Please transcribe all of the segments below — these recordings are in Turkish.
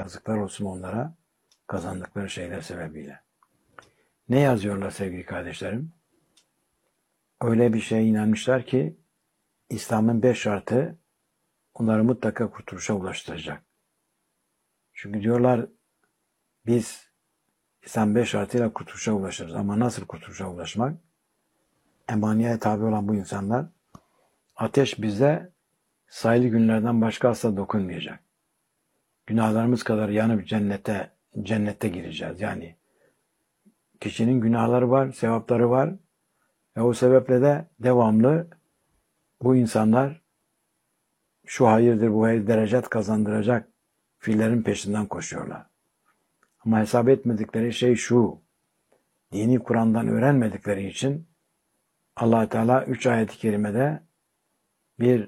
Yazıklar olsun onlara kazandıkları şeyler sebebiyle. Ne yazıyorlar sevgili kardeşlerim? Öyle bir şeye inanmışlar ki İslam'ın 5 şartı onları mutlaka kurtuluşa ulaştıracak. Çünkü diyorlar biz İslam 5 şartıyla kurtuluşa ulaşırız. Ama nasıl kurtuluşa ulaşmak? Emaniyeye tabi olan bu insanlar ateş bize sayılı günlerden başka asla dokunmayacak. Günahlarımız kadar yanıp cennette gireceğiz. Yani kişinin günahları var, sevapları var ve o sebeple de devamlı bu insanlar şu hayırdır, bu hayır derecet kazandıracak fiillerin peşinden koşuyorlar. Ama hesap etmedikleri şey şu, dini Kur'an'dan öğrenmedikleri için Allah Teala 3 ayet-i kerimede bir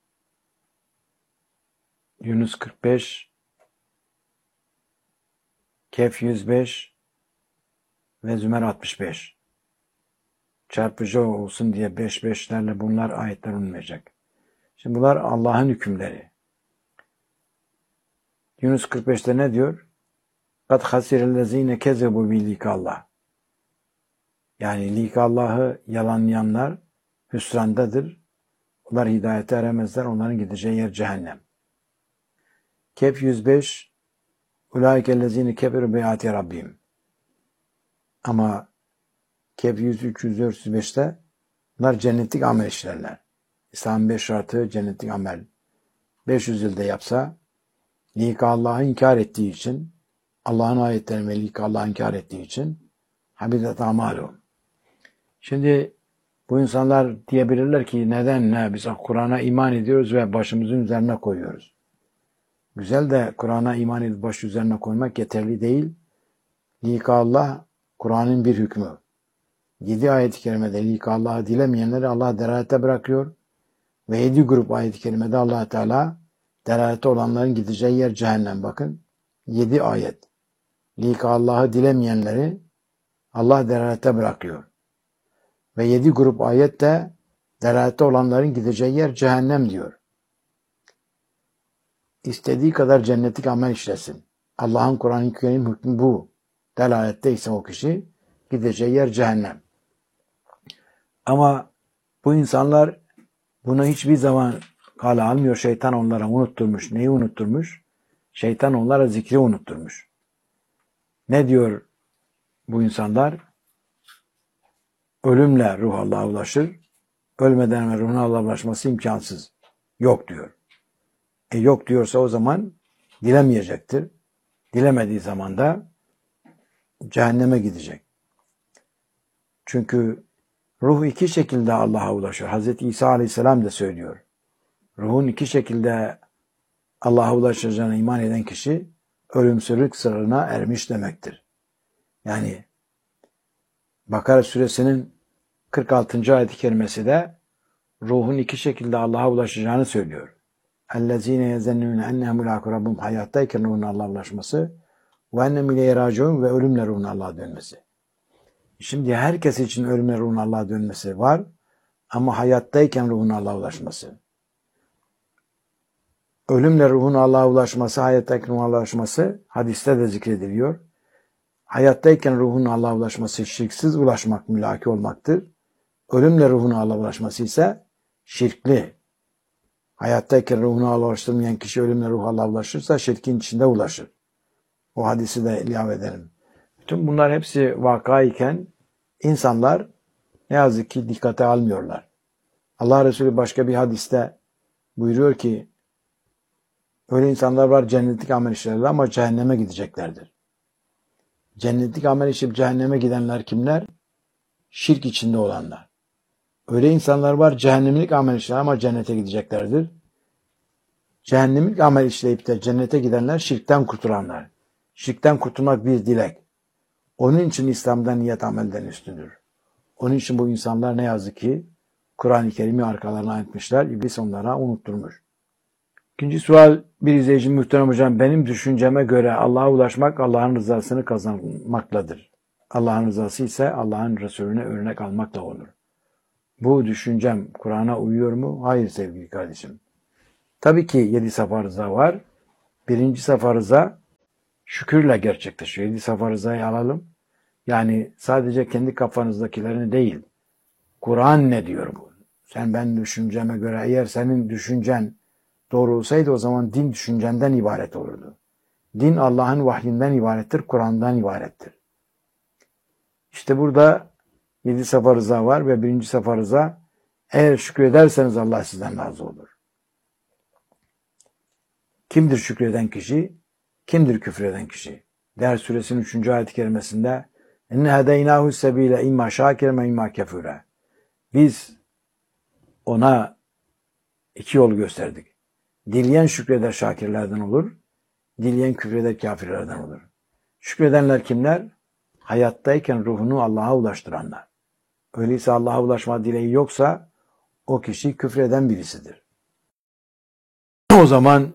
Yunus 45, Kehf 105 ve Zümer 65 çarpıcı olsun diye 5'lerle bunlar ayetler olmayacak. Şimdi bunlar Allah'ın hükümleri. Yunus 45'te ne diyor? قَدْ خَسِرَ الَّذ۪ينَ كَذَبُوا بِلِقَاللّٰهِ Yani likallahı yalanlayanlar hüsrandadır. Onlar hidayete eremezler. Onların gideceği yer cehennem. Kehf 105 اُولَٰئِكَ الَّذ۪ينَ كَفَرُوا بِآيَاتِ رَبِّهِمْ Ama Kehf 103, 104, 105'te bunlar cennetlik amel işlerler. İslam'ın 5 şartı cennetlik amel. 500 yılda yapsa Allah'ı inkar ettiği için, Allah'ın ayetlerini ve Allah'ı inkar ettiği için habitat amalum. Şimdi bu insanlar diyebilirler ki neden biz Kur'an'a iman ediyoruz ve başımızın üzerine koyuyoruz. Güzel de Kur'an'a iman edip baş üzerine koymak yeterli değil. Allah Kur'an'ın bir hükmü. 7 ayet-i kerimede Allah'ı dilemeyenleri Allah delalete bırakıyor ve 7 grup ayet-i kerimede Allah Teala delalete olanların gideceği yer cehennem. Bakın 7 ayet. Allah'ı dilemeyenleri Allah delalete bırakıyor. Ve 7 grup ayet de delalete olanların gideceği yer cehennem diyor. İstediği kadar cennetlik amel işlesin. Allah'ın Kur'an-ı Kerim hükmü bu. Delalette ise o kişi gideceği yer cehennem. Ama bu insanlar bunu hiçbir zaman kale almıyor. Şeytan onlara unutturmuş. Neyi unutturmuş? Şeytan onlara zikri unutturmuş. Ne diyor bu insanlar? Ölümle ruh Allah'a ulaşır. Ölmeden ve ruhun Allah'a ulaşması imkansız. Yok diyor. Yok diyorsa o zaman dilemeyecektir. Dilemediği zaman da cehenneme gidecek. Çünkü ruh 2 şekilde Allah'a ulaşır. Hz. İsa Aleyhisselam da söylüyor. Ruhun 2 şekilde Allah'a ulaşacağına iman eden kişi ölümsüzlük sırrına ermiş demektir. Yani Bakara suresinin 46. ayet-i kerimesi de ruhun 2 şekilde Allah'a ulaşacağını söylüyor. اَلَّذ۪ينَ يَزَنُّونَ اَنَّهُمْ مُلَاقُوا رَبِّهِمْ hayattayken ruhun Allah'a ulaşması ve ennem ileyhi raciun ve ölümle ruhun Allah'a dönmesi. Şimdi herkes için ölümle ruhun Allah'a dönmesi var ama hayattayken ruhun Allah'a ulaşması. Ölümle ruhun Allah'a ulaşması, hayattayken ruhun Allah'a ulaşması hadiste de zikrediliyor. Hayattayken ruhun Allah'a ulaşması şirksiz ulaşmak, mülaki olmaktır. Ölümle ruhun Allah'a ulaşması ise şirkli. Hayattayken ruhunu Allah'a ulaştırmayan kişi ölümle ruh Allah'a ulaşırsa şirkin içinde ulaşır. O hadisi de ilave edelim. Bütün bunlar hepsi vakayken insanlar ne yazık ki dikkate almıyorlar. Allah Resulü başka bir hadiste buyuruyor ki öyle insanlar var cennetlik amel işlerler ama cehenneme gideceklerdir. Cennetlik amel işip cehenneme gidenler kimler? Şirk içinde olanlar. Öyle insanlar var cehennemlik amel işlerler ama cennete gideceklerdir. Cehennemlik amel işleyip de cennete gidenler şirkten kurtulanlar. Şirkten kurtulmak bir dilek. Onun için İslam'dan niyet amelden üstündür. Onun için bu insanlar ne yazık ki Kur'an-ı Kerim'i arkalarına etmişler. İblis onlara unutturmuş. İkinci sual bir izleyicim muhterem hocam. Benim düşünceme göre Allah'a ulaşmak Allah'ın rızasını kazanmakladır. Allah'ın rızası ise Allah'ın Resulüne örnek almakla olur. Bu düşüncem Kur'an'a uyuyor mu? Hayır sevgili kardeşim. Tabii ki 7 safa rıza var. 1. safa rıza şükürle gerçekleşiyor. 7 safa rızayı alalım. Yani sadece kendi kafanızdakilerini değil. Kur'an ne diyor bu? Ben düşünceme göre, eğer senin düşüncen doğru olsaydı o zaman din düşüncenden ibaret olurdu. Din Allah'ın vahyinden ibarettir, Kur'an'dan ibarettir. İşte burada 7 safa rıza var ve 1. safa rıza, eğer şükrederseniz Allah sizden razı olur. Kimdir şükreden kişi? Kimdir küfreden kişi? Ders suresinin 3. ayet-i kerimesinde İnne hedeynahu sebile imma şakiren ve imma kefure. Biz ona 2 yol gösterdik. Dileyen şükreder şakirlerden olur, dileyen küfreder kafirlerden olur. Şükredenler kimler? Hayattayken ruhunu Allah'a ulaştıranlar. Öyleyse Allah'a ulaşma dileği yoksa o kişi küfreden birisidir. O zaman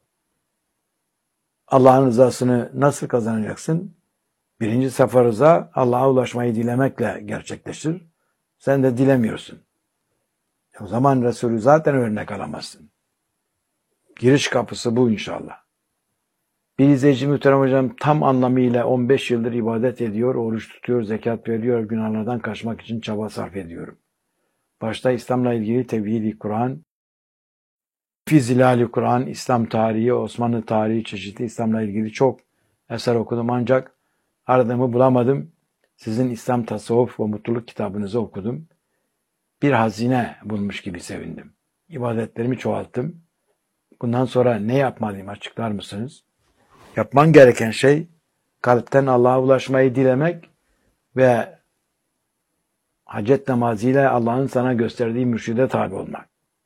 Allah'ın rızasını nasıl kazanacaksın? 1. safa rıza Allah'a ulaşmayı dilemekle gerçekleşir. Sen de dilemiyorsun. O zaman Resulü zaten örnek alamazsın. Giriş kapısı bu inşallah. Bir izleyici muhterem hocam tam anlamıyla 15 yıldır ibadet ediyor, oruç tutuyor, zekat veriyor, günahlardan kaçmak için çaba sarf ediyorum. Başta İslam'la ilgili Tevhid-i Kur'an, Fizilal-i Kur'an, İslam tarihi, Osmanlı tarihi, çeşitli İslam'la ilgili çok eser okudum ancak aradığımı bulamadım. Sizin İslam Tasavvuf ve Mutluluk kitabınızı okudum. Bir hazine bulmuş gibi sevindim. İbadetlerimi çoğalttım. Bundan sonra ne yapmalıyım açıklar mısınız? Yapman gereken şey kalpten Allah'a ulaşmayı dilemek ve hacet namazıyla Allah'ın sana gösterdiği mürşide tabi olmak.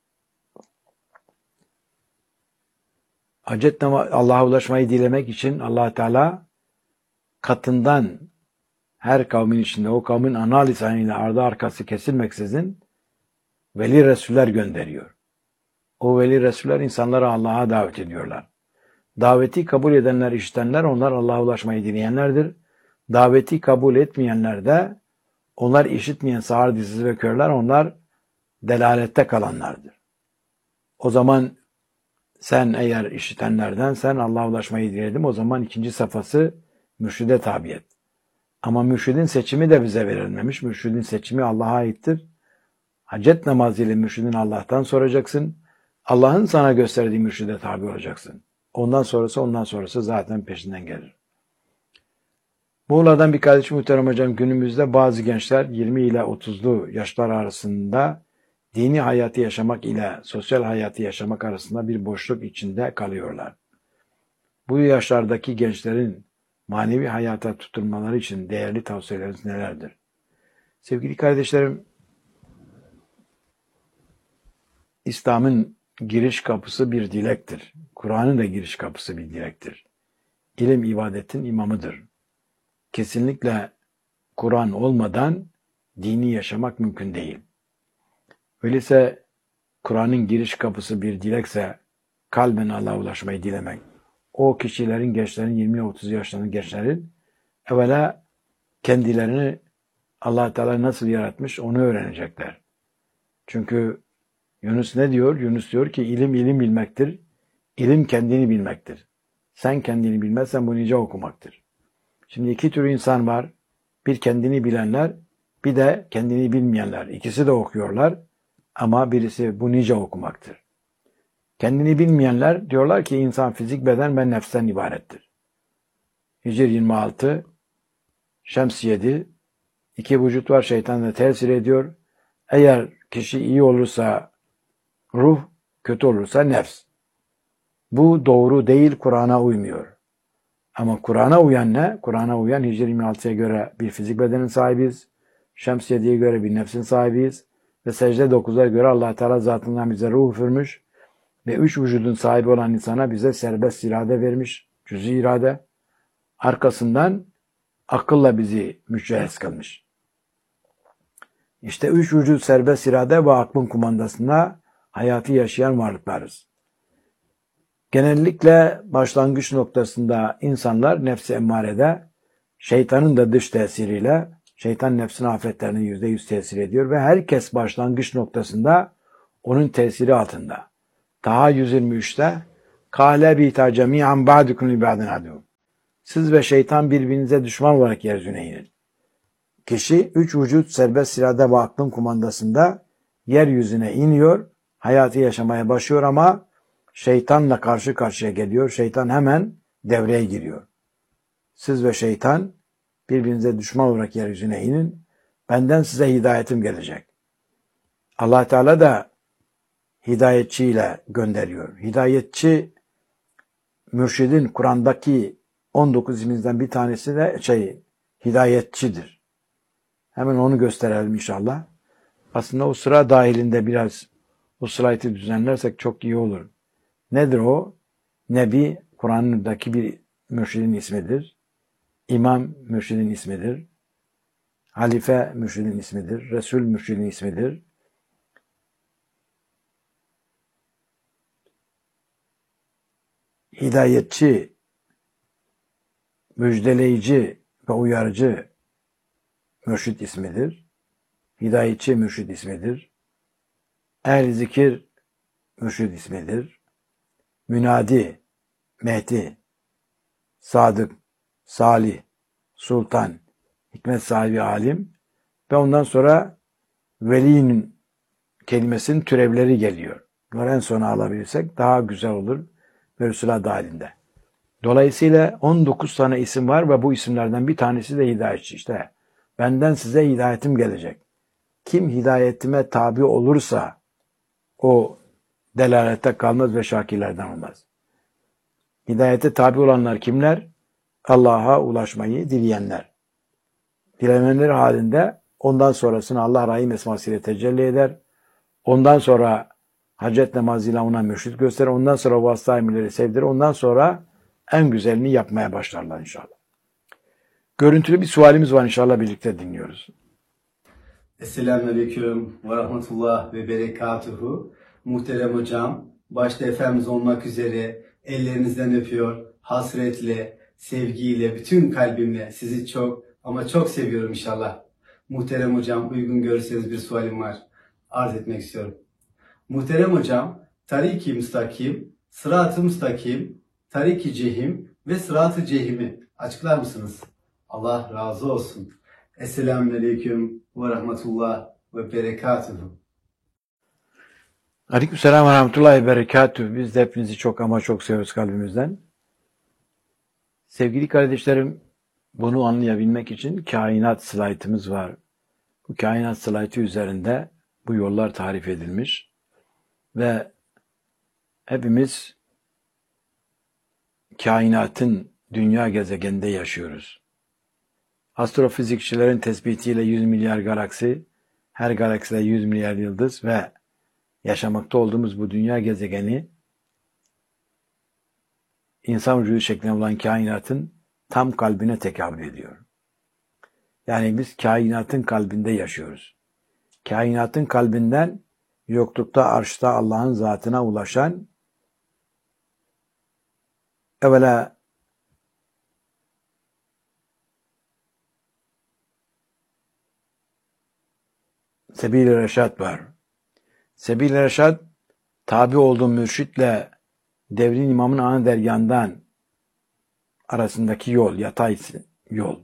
Allah'a ulaşmayı dilemek için Allah Teala katından her kavmin içinde o kavmin ana lisanıyla ardı arkası kesilmeksizin veli resuller gönderiyor. O veli resuller insanları Allah'a davet ediyorlar. Daveti kabul edenler, işitenler onlar Allah'a ulaşmayı dileyenlerdir. Daveti kabul etmeyenler de onlar işitmeyen sağır dizsiz ve körler, onlar delalette kalanlardır. O zaman sen eğer işitenlerden sen Allah'a ulaşmayı diledim, o zaman 2. safhası mürşide tabi et. Ama mürşidin seçimi de bize verilmemiş. Mürşidin seçimi Allah'a aittir. Hacet namazıyla mürşidin Allah'tan soracaksın. Allah'ın sana gösterdiği mürşide tabi olacaksın. Ondan sonrası zaten peşinden gelir. Muğla'dan bir kardeşim muhterem hocam, günümüzde bazı gençler 20 ile 30'lu yaşlar arasında dini hayatı yaşamak ile sosyal hayatı yaşamak arasında bir boşluk içinde kalıyorlar. Bu yaşlardaki gençlerin manevi hayata tutunmaları için değerli tavsiyeleriniz nelerdir? Sevgili kardeşlerim, İslam'ın giriş kapısı bir dilektir. Kur'an'ın da giriş kapısı bir dilektir. İlim ibadetin imamıdır. Kesinlikle Kur'an olmadan dini yaşamak mümkün değil. Öyleyse Kur'an'ın giriş kapısı bir dilekse kalben Allah'a ulaşmayı dilemek. O kişilerin, gençlerin, 20-30 yaşlarının gençlerin evvela kendilerini Allah Teala nasıl yaratmış onu öğrenecekler. Çünkü Yunus ne diyor? Yunus diyor ki ilim bilmektir. İlim kendini bilmektir. Sen kendini bilmezsen bu nice okumaktır. Şimdi 2 tür insan var. Bir kendini bilenler, bir de kendini bilmeyenler. İkisi de okuyorlar ama birisi bu nice okumaktır. Kendini bilmeyenler diyorlar ki insan fizik, beden ve nefsten ibarettir. Hicr 26, Şems 7, 2 vücut var, şeytan da tesir ediyor. Eğer kişi iyi olursa ruh, kötü olursa nefs. Bu doğru değil, Kur'an'a uymuyor. Ama Kur'an'a uyan ne? Kur'an'a uyan Hicr 26'ya göre bir fizik bedenin sahibiyiz. Şems 7'ye göre bir nefsin sahibiyiz. Ve secde 9'a göre Allah Teala zatından bize ruh üfürmüş. Ve 3 vücudun sahibi olan insana bize serbest irade vermiş. Cüz-i irade. Arkasından akılla bizi mücehhez kılmış. İşte 3 vücut, serbest irade ve aklın kumandasında hayatı yaşayan varlıklarız. Genellikle başlangıç noktasında insanlar nefsi emmarede, şeytanın da dış tesiriyle, şeytan nefsin afetlerine %100 tesir ediyor ve herkes başlangıç noktasında onun tesiri altında. Taha 123'te Kâle bîtâ cemî'an ba'dukum li ba'din adû. Siz ve şeytan birbirinize düşman olarak yeryüzüne inin. Kişi 3 vücut serbest irade ve aklın kumandasında yeryüzüne iniyor, hayatı yaşamaya başlıyor ama şeytanla karşı karşıya geliyor. Şeytan hemen devreye giriyor. Siz ve şeytan birbirinize düşman olarak yeryüzüne inin. Benden size hidayetim gelecek. Allah Teala da hidayetçiyle gönderiyor. Hidayetçi, mürşidin Kur'an'daki 19 isminden bir tanesi de hidayetçidir. Hemen onu gösterelim inşallah. Aslında o sıra dahilinde biraz o slaytı düzenlersek çok iyi olur. Nedir o? Nebi Kur'an'daki bir mürşidin ismidir. İmam mürşidin ismidir. Halife mürşidin ismidir. Resul mürşidin ismidir. Hidayetçi, müjdeleyici ve uyarıcı mürşid ismidir. Hidayetçi mürşid ismidir. Ehl-i zikir mürşid ismidir. Münadi, Mehdi, Sadık, Salih, Sultan, hikmet sahibi alim ve ondan sonra velinin kelimesinin türevleri geliyor. Bunları en sona alabilirsek daha güzel olur ve Resulullah dahilinde. Dolayısıyla 19 tane isim var ve bu isimlerden bir tanesi de hidayetçi. İşte benden size hidayetim gelecek. Kim hidayetime tabi olursa o delalette kalmaz ve şakirlerden olmaz. Hidayete tabi olanlar kimler? Allah'a ulaşmayı dileyenler. Dilemeler halinde ondan sonrasını Allah Rahim esmasıyla tecelli eder. Ondan sonra hacet namazıyla ona mürşid gösterir. Ondan sonra vasıta emirleri sevdirir. Ondan sonra en güzelini yapmaya başlarlar inşallah. Görüntülü bir sualimiz var inşallah birlikte dinliyoruz. Selamünaleyküm ve rahmetullah ve berekatuhu. Muhterem hocam, başta Efendimiz olmak üzere ellerinizden öpüyor, hasretle, sevgiyle, bütün kalbimle sizi çok ama çok seviyorum inşallah. Muhterem hocam, uygun görürseniz bir sualim var. Arz etmek istiyorum. Muhterem hocam, tarik-i müstakim, sırat-ı müstakim, tarik-i cehim ve sırat-ı cehimi açıklar mısınız? Allah razı olsun. Selamünaleyküm ve rahmetullah ve berekatuhu. Aleykümselam ve rahmetullahi ve berekatuhu. Biz de hepinizi çok ama çok seviyoruz kalbimizden. Sevgili kardeşlerim, bunu anlayabilmek için kainat slaytımız var. Bu kainat slaytı üzerinde bu yollar tarif edilmiş ve hepimiz kainatın dünya gezegeninde yaşıyoruz. Astrofizikçilerin tespitiyle 100 milyar galaksi, her galakside 100 milyar yıldız ve yaşamakta olduğumuz bu dünya gezegeni insan vücudu şeklinde olan kainatın tam kalbine tekabül ediyor. Yani biz kainatın kalbinde yaşıyoruz. Kainatın kalbinden yoklukta, arşta Allah'ın zatına ulaşan evvela Sebil-i Reşad var. Sebil-i Reşad tabi olduğu mürşitle devrin imamın ana dergahından arasındaki yol, yatay yol.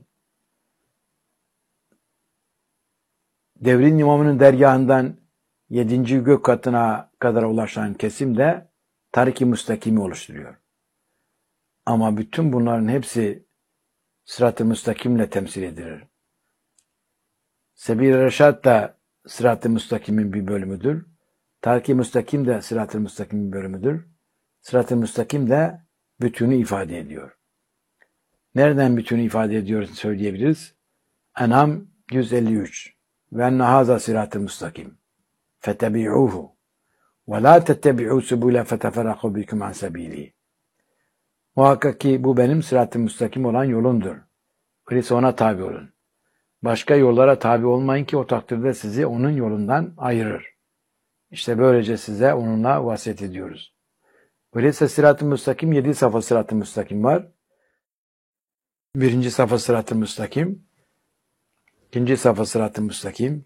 Devrin imamının dergahından 7. gök katına kadar ulaşan kesim de tarik-i müstakimi oluşturuyor. Ama bütün bunların hepsi sırat-ı müstakimle temsil edilir. Sebil-i Reşad da sırat-ı müstakimin bir bölümüdür. Tarik-i müstakim de sırat-ı müstakimin bir bölümüdür. Sırat-ı müstakim de bütünü ifade ediyor. Nereden bütünü ifade ediyor söyleyebiliriz? En'am 153. Ve enne hâzâ sırat-ı müstakim. Fetebi'ûhu. Ve lâ tettebi'û subûle feteferrakû biküm an sebîlî. Muhakkak ki bu benim sırat-ı müstakim olan yolumdur. Öyleyse ona tabi olun. Başka yollara tabi olmayın ki o takdirde sizi onun yolundan ayırır. İşte böylece size onunla vasiyet ediyoruz. Öyleyse sırat-ı müstakim 7 safa sırat-ı müstakim var. 1. safa sırat-ı müstakim, 2. safa sırat-ı müstakim,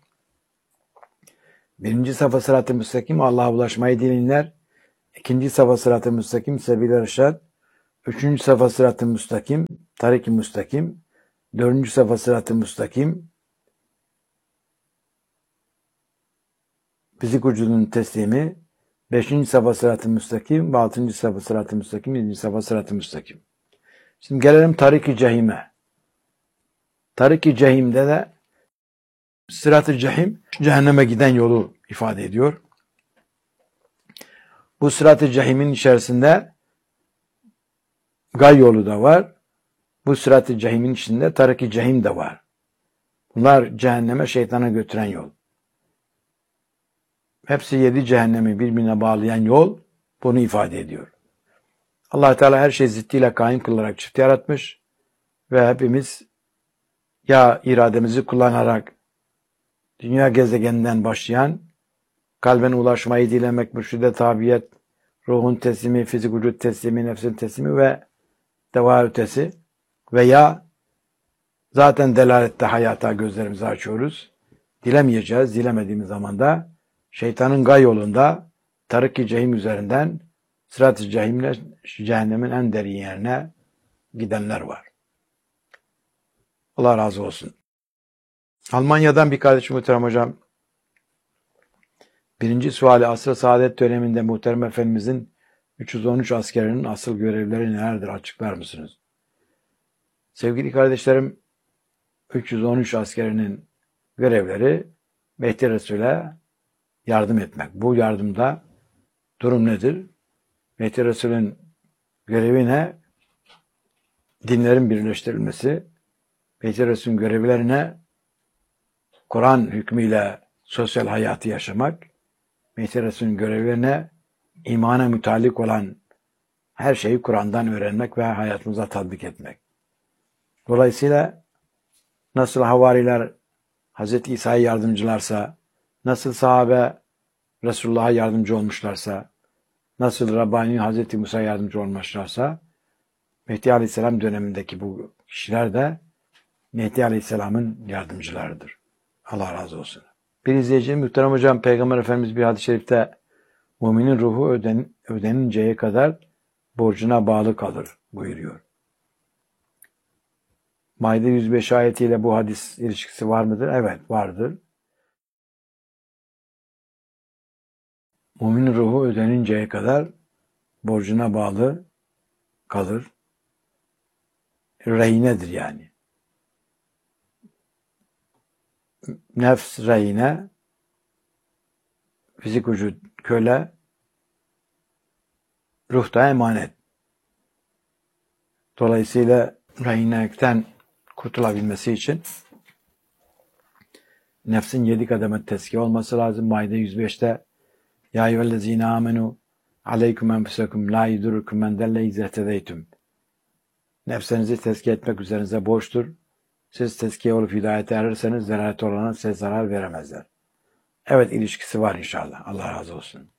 1. safa sırat-ı müstakim Allah'a ulaşmayı dileyenler, 2. safa sırat-ı müstakim Sebil-i Reşad, 3. safa sırat-ı müstakim Tarik-i müstakim. 4. safa sırat-ı müstakim. Fizik vücudunun teslimi. 5. safa sırat-ı müstakim ve 6. safa sırat-ı müstakim, 7. safa sırat-ı müstakim. Şimdi gelelim Tarik-i Cehim'e. Tarik-i Cehim'de de sırat-ı cehim, cehenneme giden yolu ifade ediyor. Bu sırat-ı cehimin içerisinde gay yolu da var. Bu sırat-ı cehimin içinde tarik-i cehim de var. Bunlar cehenneme, şeytana götüren yol. Hepsi 7 cehennemi birbirine bağlayan yol bunu ifade ediyor. Allah Teala her şeyi ziddiyle kaim kılarak çift yaratmış ve hepimiz ya irademizi kullanarak dünya gezegeninden başlayan kalben ulaşmayı dilemek, mürşide tabiyet, ruhun teslimi, fizik vücut teslimi, nefsin teslimi ve deva ötesi veya zaten delalette hayata gözlerimizi açıyoruz. Dilemeyeceğiz. Dilemediğimiz zaman da şeytanın gay yolunda tarik-i cehim üzerinden sırat-ı cehimle cehennemin en derin yerine gidenler var. Allah razı olsun. Almanya'dan bir kardeşim muhterem hocam. 1. suali asr-ı saadet döneminde muhterem efendimizin 313 askerinin asıl görevleri nelerdir açıklar mısınız? Sevgili kardeşlerim, 313 askerinin görevleri Mehdi Resul'e yardım etmek. Bu yardımda durum nedir? Mehdi Resul'ün görevi ne? Dinlerin birleştirilmesi. Mehdi Resul'ün görevlerine Kur'an hükmüyle sosyal hayatı yaşamak. Mehdi Resul'ün görevlerine imana mütalik olan her şeyi Kur'an'dan öğrenmek ve hayatımıza tatbik etmek. Dolayısıyla nasıl havariler Hz. İsa'ya yardımcılarsa, nasıl sahabe Resulullah'a yardımcı olmuşlarsa, nasıl Rabbani Hz. Musa'ya yardımcı olmuşlarsa, Mehdi Aleyhisselam dönemindeki bu kişiler de Mehdi Aleyhisselam'ın yardımcılarıdır. Allah razı olsun. Bir izleyicim, muhterem hocam, Peygamber Efendimiz bir hadis-i şerifte müminin ruhu ödeninceye kadar borcuna bağlı kalır buyuruyor. Maide 105 ayetiyle bu hadis ilişkisi var mıdır? Evet, vardır. Müminin ruhu ödeninceye kadar borcuna bağlı kalır. Rehinedir yani. Nefs rehine, fizik vücut köle, ruh da emanet. Dolayısıyla rehinelikten kurtulabilmesi için nefsin 7 kademe tezkiye olması lazım. Maide 105'te Ya eyyühellezine amenu aleyküm enfusekum la yudurrukum men delle izzehtedeytüm. Nefsinizi tezkiye etmek üzerinize borçtur. Siz tezkiye olup hidayete erirseniz zeraret olana size zarar veremezler. Evet, ilişkisi var inşallah. Allah razı olsun.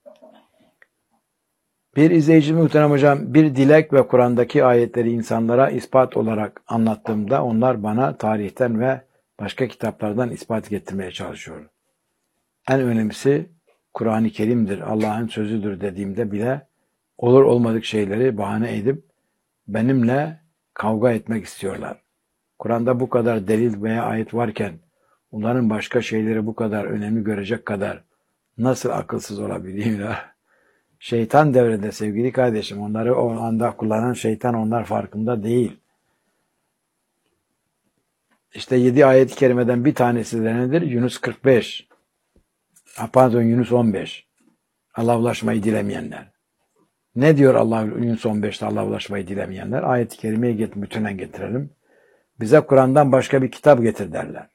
Bir izleyici muhterem hocam, bir dilek ve Kur'an'daki ayetleri insanlara ispat olarak anlattığımda onlar bana tarihten ve başka kitaplardan ispat getirmeye çalışıyor. En önemlisi Kur'an-ı Kerim'dir, Allah'ın sözüdür dediğimde bile olur olmadık şeyleri bahane edip benimle kavga etmek istiyorlar. Kur'an'da bu kadar delil veya ayet varken onların başka şeyleri bu kadar önemli görecek kadar nasıl akılsız olabiliyorlar? Şeytan devrede sevgili kardeşim. Onları o anda kullanan şeytan, onlar farkında değil. İşte 7 ayet-i kerimeden bir tanesi de nedir? Yunus 45. Pardon, Yunus 15. Allah'a ulaşmayı dilemeyenler. Ne diyor Allah Yunus 15'te Allah'a ulaşmayı dilemeyenler? Ayet-i kerimeyi bütünen getirelim. Bize Kur'an'dan başka bir kitap getir derler.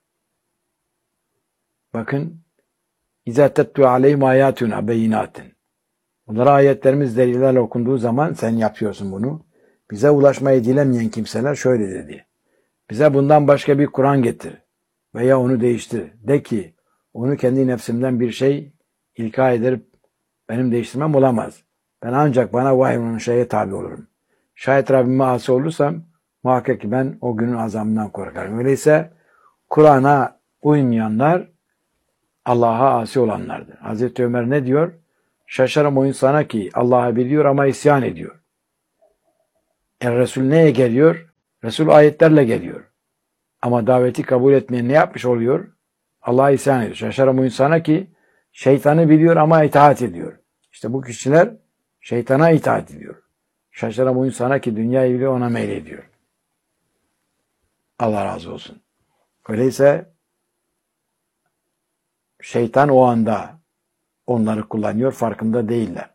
Bakın İzâ tettû aleyhim âyâtuna beyinâtin. Bunlara ayetlerimiz delillerle okunduğu zaman sen yapıyorsun bunu. Bize ulaşmayı dilemeyen kimseler şöyle dedi. Bize bundan başka bir Kur'an getir veya onu değiştir. De ki onu kendi nefsimden bir şey ilka edip benim değiştirmem olamaz. Ben ancak bana vahyolunan şeye tabi olurum. Şayet Rabbime asi olursam muhakkak ki ben o günün azabından korkarım. Öyleyse Kur'an'a uymayanlar Allah'a asi olanlardır. Hazreti Ömer ne diyor? Şaşarım o insana ki Allah'ı biliyor ama isyan ediyor. Resul neye geliyor? Resul ayetlerle geliyor. Ama daveti kabul etmeyen ne yapmış oluyor? Allah'a isyan ediyor. Şaşarım o insana ki şeytanı biliyor ama itaat ediyor. İşte bu kişiler şeytana itaat ediyor. Şaşarım o insana ki dünyayı biliyor ona meylediyor. Allah razı olsun. Öyleyse şeytan o anda onları kullanıyor, farkında değiller.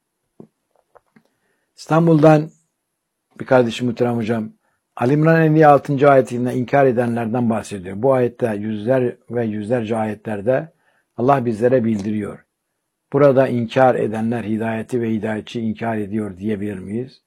İstanbul'dan bir kardeşim muhterem hocam, Ali İmran 56. ayetinde inkar edenlerden bahsediyor. Bu ayette yüzler ve yüzlerce ayetlerde Allah bizlere bildiriyor. Burada inkar edenler hidayeti ve hidayetçi inkar ediyor diyebilir miyiz?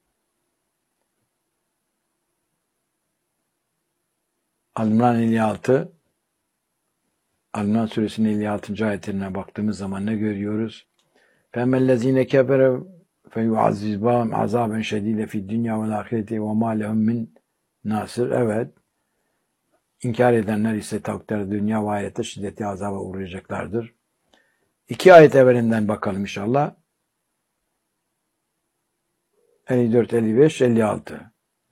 Ali İmran 56, Ali İmran suresinin 56. ayetlerine baktığımız zaman ne görüyoruz? فَاَمَّا الَّذ۪ينَ كَفَرَوْا فَيُعَذِّبَهُمْ عَذَابًا شَد۪يدًا فِي الدُّنْيَا وَالْآخِرَةِ وَمَا لَهُمْ مِنْ nasır. Evet. İnkar edenler ise takdir dünya ve ahirette şiddetli azaba uğrayacaklardır. 2 ayet evvelinden bakalım inşallah. 54, 55, 56.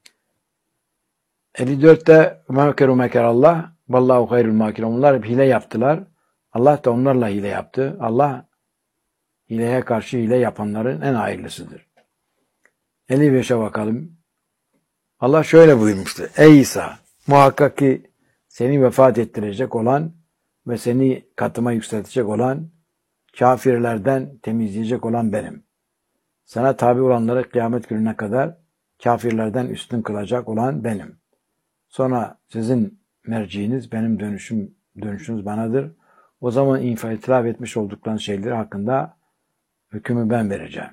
54'te mekeru mekerallah vallahu hayrul makirin. Onlar hile yaptılar. Allah da onlarla hile yaptı. Allah hileye karşı hile yapanların en hayırlısıdır. 55'e bakalım. Allah şöyle buyurmuştu. Ey İsa, muhakkak ki seni vefat ettirecek olan ve seni katıma yükseltecek olan, kafirlerden temizleyecek olan benim. Sana tabi olanları kıyamet gününe kadar kafirlerden üstün kılacak olan benim. Sonra sizin merciiniz, benim dönüşünüz banadır. O zaman itiraf etmiş olduklarınız şeyler hakkında hükmü ben vereceğim.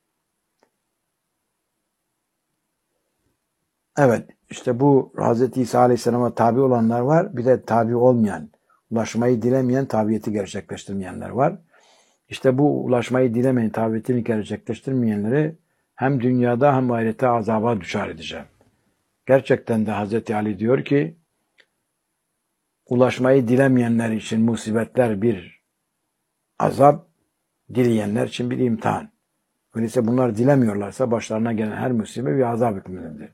Evet, işte bu Hz. İsa Aleyhisselam'a tabi olanlar var. Bir de tabi olmayan, ulaşmayı dilemeyen, tabiyeti gerçekleştirmeyenler var. İşte bu ulaşmayı dilemeyen, tabiyetini gerçekleştirmeyenleri hem dünyada hem ahirette azaba düşer edeceğim. Gerçekten de Hz. Ali diyor ki, ulaşmayı dilemeyenler için musibetler bir azap, dileyenler için bir imtihan. Öyleyse bunlar dilemiyorlarsa başlarına gelen her musibet bir azap hükmündedir.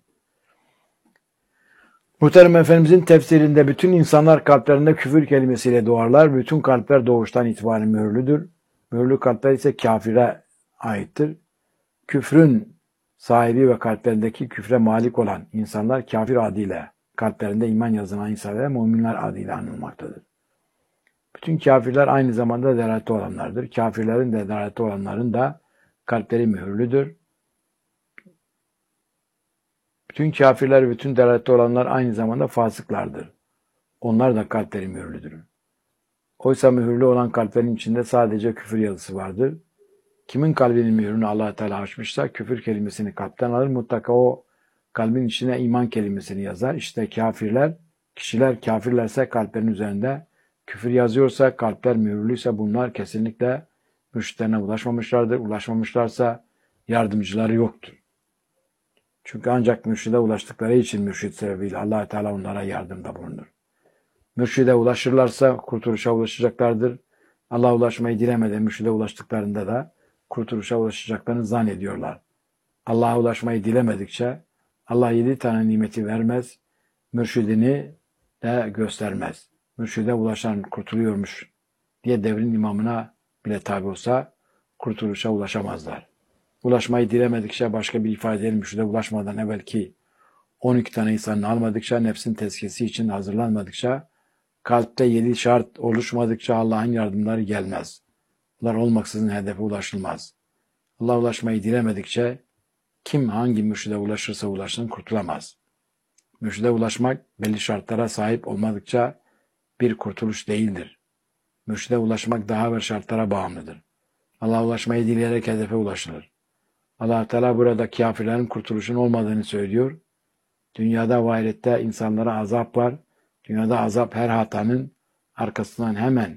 Muhterem Efendimizin tefsirinde bütün insanlar kalplerinde küfür kelimesiyle doğarlar. Bütün kalpler doğuştan itibaren mühürlüdür. Mühürlü kalpler ise kafire aittir. Küfrün sahibi ve kalplerindeki küfre malik olan insanlar kafir adıyla, kalplerinde iman yazılan insanlar müminler adıyla anılmaktadır. Bütün kafirler aynı zamanda delaletli olanlardır. Kafirlerin de delaletli olanların da kalpleri mühürlüdür. Bütün kafirler ve bütün delaletli olanlar aynı zamanda fasıklardır. Onlar da kalpleri mühürlüdür. Oysa mühürlü olan kalplerin içinde sadece küfür yazısı vardır. Kimin kalbinin mühürünü Allah Teala açmışsa küfür kelimesini kalpten alır. Mutlaka o kalbin içine iman kelimesini yazar. İşte kişiler kafirlerse kalplerin üzerinde küfür yazıyorsa, kalpler mühürlüyse bunlar kesinlikle mürşitlerine ulaşmamışlardır. Ulaşmamışlarsa yardımcıları yoktur. Çünkü ancak mürşide ulaştıkları için mürşid sebebiyle Allah Teala onlara yardımda bulunur. Mürşide ulaşırlarsa kurtuluşa ulaşacaklardır. Allah'a ulaşmayı dilemeden mürşide ulaştıklarında da kurtuluşa ulaşacaklarını zannediyorlar. Allah'a ulaşmayı dilemedikçe Allah 7 tane nimeti vermez, mürşidini de göstermez. Mürşide ulaşan kurtuluyormuş diye devrin imamına bile tabi olsa kurtuluşa ulaşamazlar. Ulaşmayı dilemedikçe başka bir ifadeyle mürşide ulaşmadan evvelki 12 tane insanın almadıkça, nefsin tezkiyesi için hazırlanmadıkça, kalpte 7 şart oluşmadıkça Allah'ın yardımları gelmez. Bunlar olmaksızın hedefe ulaşılmaz. Allah'a ulaşmayı dilemedikçe kim hangi mürşide ulaşırsa ulaşsın kurtulamaz. Mürşide ulaşmak belli şartlara sahip olmadıkça bir kurtuluş değildir. Mürşide ulaşmak daha ve şartlara bağımlıdır. Allah'a ulaşmayı dileyerek hedefe ulaşılır. Allah Teala burada kafirlerin kurtuluşun olmadığını söylüyor. Dünyada ve ahirette insanlara azap var. Dünyada azap her hatanın arkasından hemen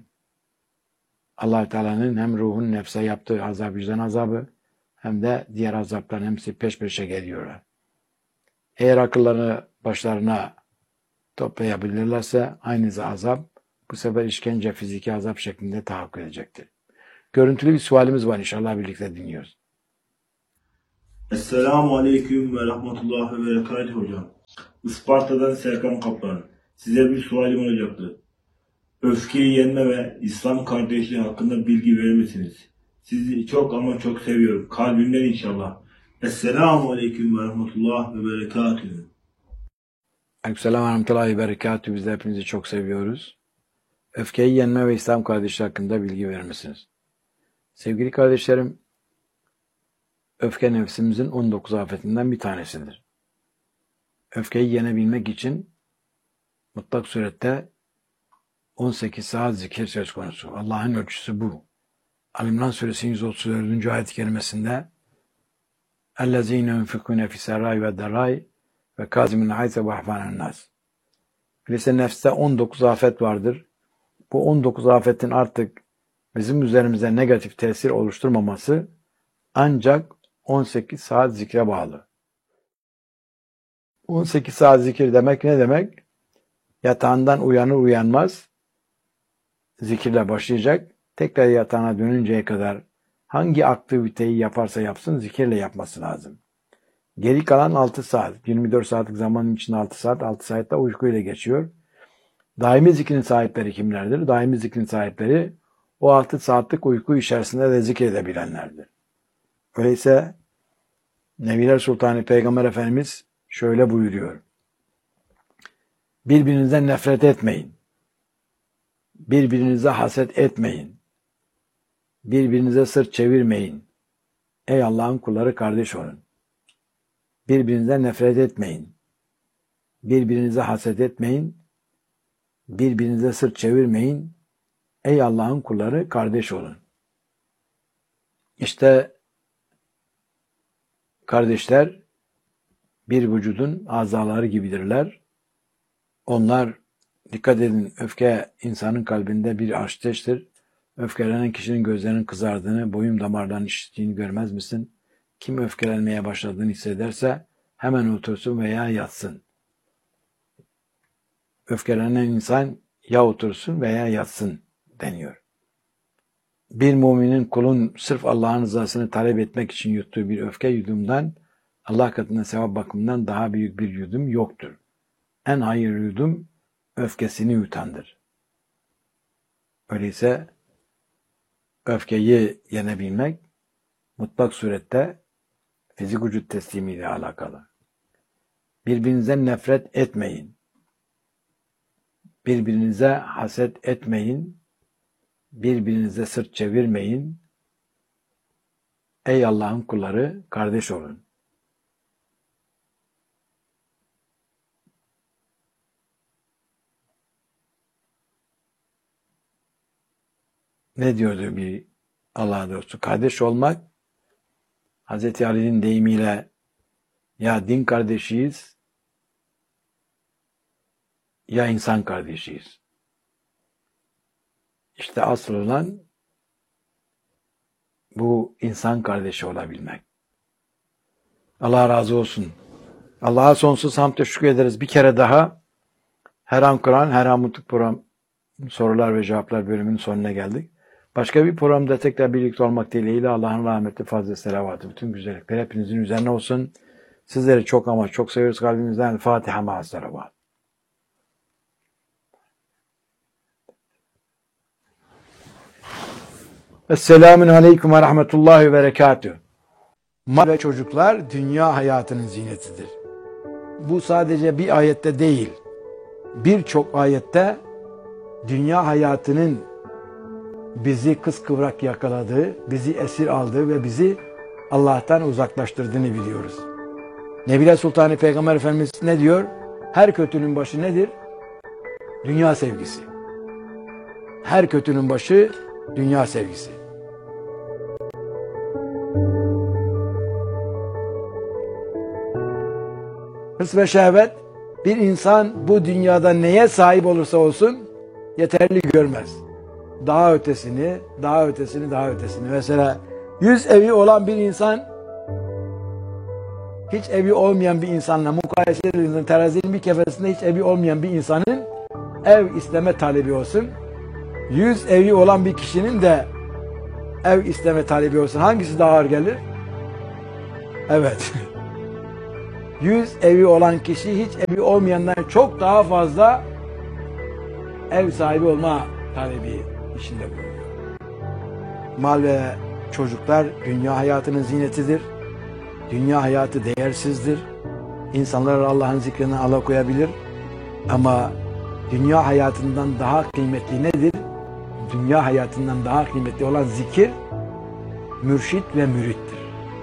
Allah Teala'nın hem ruhun nefse yaptığı azap, vicdan azabı hem de diğer azapların hepsi peş peşe geliyorlar. Eğer akıllarını başlarına toplayabilirlerse aynı azap bu sefer işkence, fiziki azap şeklinde tahakkuk edecektir. Görüntülü bir sualimiz var, inşallah birlikte dinliyoruz. Esselamu Aleyküm ve Rahmetullah ve Berekatuhu hocam. Isparta'dan Serkan Kaplan. Size bir sualim olacaktı. Öfkeyi yenme ve İslam kardeşliği hakkında bilgi verir misiniz? Sizi çok ama çok seviyorum. Kalbimden inşallah. Esselamu Aleyküm ve Rahmetullah ve Berekatühü. Aleykümselam ve rahmetullahi ve berekatühü. Biz de hepinizi çok seviyoruz. Öfkeyi yenme ve İslam kardeşliği hakkında bilgi verir misiniz? Sevgili kardeşlerim, öfke nefsimizin 19 afetinden bir tanesidir. Öfkeyi yenebilmek için mutlak surette 18 saat zikir söz konusu. Allah'ın ölçüsü bu. Ali-İmran Suresi 134. ayet-i kerimesinde اَلَّذ۪ينَ يُنْفِقُونَ فِي سَرَّاءِ وَالدَّرَّاءِ وَكَاظِمِينَ الْغَيْظَ وَيَعْفُونَ عَنِ النَّاسِ. Öyleyse nefste 19 afet vardır. Bu 19 afetin artık bizim üzerimize negatif tesir oluşturmaması ancak 18 saat zikre bağlı. 18 saat zikir demek ne demek? Yatağından uyanır uyanmaz zikirle başlayacak. Tekrar yatağına dönünceye kadar hangi aktiviteyi yaparsa yapsın zikirle yapması lazım. Geri kalan 6 saat, 24 saatlik zamanın içinde 6 saat, 6 saatte uykuyla geçiyor. Daimi zikrin sahipleri kimlerdir? Daimi zikrin sahipleri o 6 saatlik uyku içerisinde de zikredebilenlerdir. Öyleyse Nebiler Sultanı Peygamber Efendimiz şöyle buyuruyor. Birbirinizden nefret etmeyin. Birbirinize haset etmeyin. Birbirinize sırt çevirmeyin. Ey Allah'ın kulları kardeş olun. Birbirinizden nefret etmeyin. Birbirinize haset etmeyin. Birbirinize sırt çevirmeyin. Ey Allah'ın kulları kardeş olun. İşte kardeşler bir vücudun azaları gibidirler. Onlar, dikkat edin, öfke insanın kalbinde bir ateştir. Öfkelenen kişinin gözlerinin kızardığını, boyun damarlarının şiştiğini görmez misin? Kim öfkelenmeye başladığını hissederse hemen otursun veya yatsın. Öfkelenen insan ya otursun veya yatsın deniyor. Bir müminin kulun sırf Allah'ın rızasını talep etmek için yuttuğu bir öfke yudumdan Allah katında sevap bakımından daha büyük bir yudum yoktur. En hayırlı yudum öfkesini yutandır. Öyleyse öfkeyi yenebilmek mutlak surette fizik vücut teslimiyle alakalı. Birbirinizden nefret etmeyin. Birbirinize haset etmeyin. Birbirinize sırt çevirmeyin. Ey Allah'ın kulları kardeş olun. Ne diyordu bir Allah dostu? Kardeş olmak, Hz. Ali'nin deyimiyle ya din kardeşiyiz ya insan kardeşiyiz. İşte asıl olan bu insan kardeşi olabilmek. Allah razı olsun. Allah'a sonsuz hamd teşekkür ederiz. Bir kere daha Her An Kur'an, Her An Mutluluk program sorular ve cevaplar bölümünün sonuna geldik. Başka bir programda tekrar birlikte olmak dileğiyle Allah'ın rahmeti, fazla selavatı, bütün güzellikler hepinizin üzerine olsun. Sizleri çok ama çok seviyoruz kalbimizden. Fatiha ma'as salavat. Esselamun aleyküm ve rahmetullahi ve berekatühü. Mal ve çocuklar dünya hayatının zinetidir. Bu sadece bir ayette değil, birçok ayette dünya hayatının bizi kıskıvrak yakaladığı, bizi esir aldığı ve bizi Allah'tan uzaklaştırdığını biliyoruz. Nebiler Sultanı Peygamber Efendimiz ne diyor? Her kötünün başı nedir? Dünya sevgisi. Her kötünün başı dünya sevgisi. Hırs ve şehvet, bir insan bu dünyada neye sahip olursa olsun yeterli görmez. Daha ötesini, daha ötesini, daha ötesini. Mesela 100 evi olan bir insan, hiç evi olmayan bir insanla mukayese edildiğinde terazinin bir kefesinde hiç evi olmayan bir insanın ev isteme talebi olsun. 100 evi olan bir kişinin de ev isteme talebi olsun. Hangisi daha ağır gelir? Evet. 100 evi olan kişi hiç evi olmayandan çok daha fazla ev sahibi olma talebi içinde bulunuyor. Mal ve çocuklar dünya hayatının zinetidir. Dünya hayatı değersizdir. İnsanlar Allah'ın zikrinden alıkoyabilir. Ama dünya hayatından daha kıymetli nedir? Dünya hayatından daha kıymetli olan zikir, mürşit ve mürittir.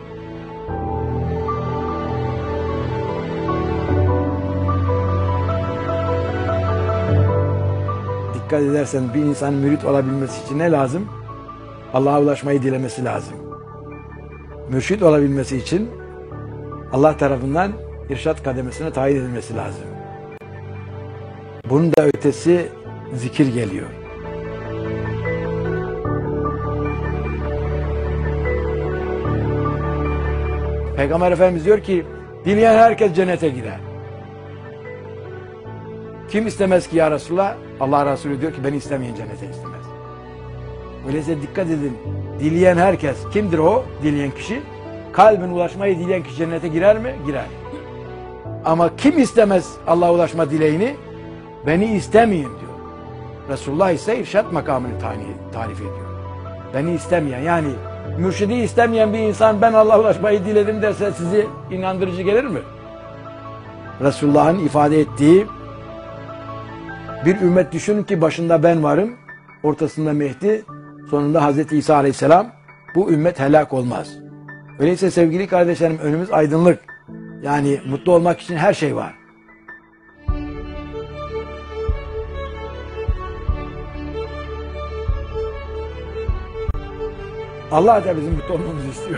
Dikkat edersen bir insanın mürit olabilmesi için ne lazım? Allah'a ulaşmayı dilemesi lazım. Mürşit olabilmesi için Allah tarafından irşat kademesine tayin edilmesi lazım. Bunun da ötesi zikir geliyor. Peygamber Efendimiz diyor ki, dileyen herkes cennete girer. Kim istemez ki ya Resulullah? Allah Resulü diyor ki, beni istemeyen cennete istemez. Öyleyse dikkat edin, dileyen herkes, kimdir o dileyen kişi? Kalbin ulaşmayı dileyen kişi cennete girer mi? Girer. Ama kim istemez Allah'a ulaşma dileğini? Beni istemeyin diyor. Resulullah ise irşat makamını tarif ediyor. Beni istemeyen, yani mürşidi istemeyen bir insan ben Allah'a ulaşmayı diledim derse sizi inandırıcı gelir mi? Resulullah'ın ifade ettiği bir ümmet düşünün ki başında ben varım, ortasında Mehdi, sonunda Hazreti İsa Aleyhisselam, bu ümmet helak olmaz. Öyleyse sevgili kardeşlerim, önümüz aydınlık. Yani mutlu olmak için her şey var. Allah da bizim mutlu olmamızı istiyor.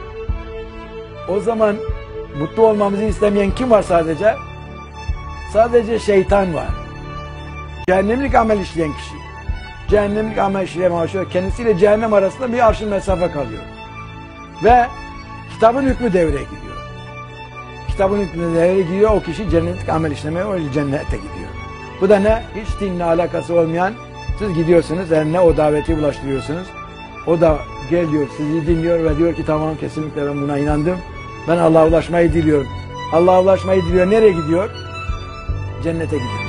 O zaman mutlu olmamızı istemeyen kim var sadece? Sadece şeytan var. Cehennemlik amel işleyen kişi. Cehennemlik amel işleyen başlıyor. Kendisiyle cehennem arasında bir arşın mesafe kalıyor. Ve kitabın hükmü devreye gidiyor. Kitabın hükmü devreye gidiyor. O kişi cennetlik amel işlemeye, öyle cennete gidiyor. Bu da ne? Hiç dinle alakası olmayan, siz gidiyorsunuz, eline o daveti ulaştırıyorsunuz. O da geliyor, sizi dinliyor ve diyor ki tamam, kesinlikle ben buna inandım. Ben Allah'a ulaşmayı diliyorum. Allah'a ulaşmayı diliyor. Nereye gidiyor? Cennete gidiyor.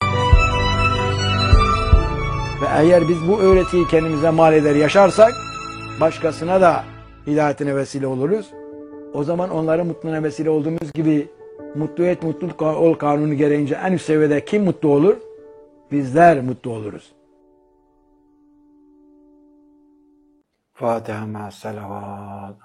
Ve eğer biz bu öğretiyi kendimize mal eder yaşarsak, başkasına da hidayetine vesile oluruz. O zaman onların mutluluğuna vesile olduğumuz gibi mutlu et, mutluluk ol kanunu gereğince en üst seviyede kim mutlu olur? Bizler mutlu oluruz. Fatiha ma'as salavat.